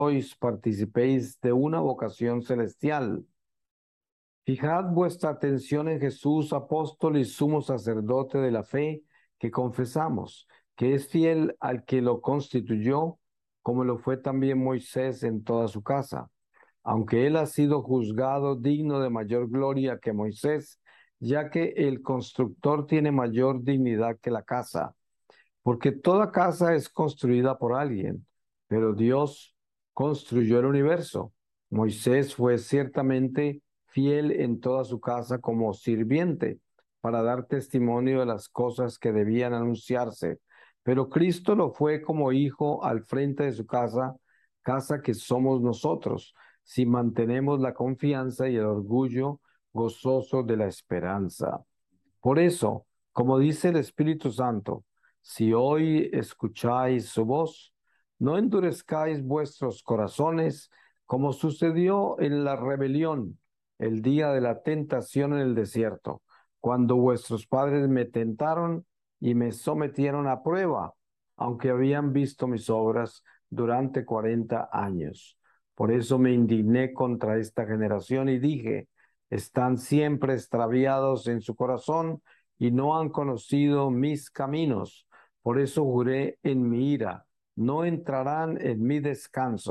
sois participéis de una vocación celestial. Fijad vuestra atención en Jesús, apóstol y sumo sacerdote de la fe que confesamos, que es fiel al que lo constituyó, como lo fue también Moisés en toda su casa. Aunque él ha sido juzgado digno de mayor gloria que Moisés, ya que el constructor tiene mayor dignidad que la casa, porque toda casa es construida por alguien, pero Dios construyó el universo. Moisés fue ciertamente fiel en toda su casa como sirviente para dar testimonio de las cosas que debían anunciarse, pero Cristo lo fue como hijo al frente de su casa, casa que somos nosotros, si mantenemos la confianza y el orgullo gozoso de la esperanza. Por eso, como dice el Espíritu Santo, si hoy escucháis su voz, no endurezcáis vuestros corazones, como sucedió en la rebelión, el día de la tentación en el desierto, cuando vuestros padres me tentaron y me sometieron a prueba, aunque habían visto mis obras durante 40 años. Por eso me indigné contra esta generación y dije, están siempre extraviados en su corazón y no han conocido mis caminos. Por eso juré en mi ira, no entrarán en mi descanso.